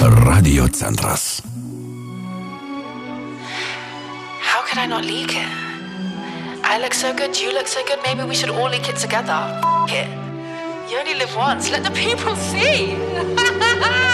Radiocentras. How could I not leak it? I look so good, you look so good, maybe we should all leak it together. F it. You only live once, let the people see.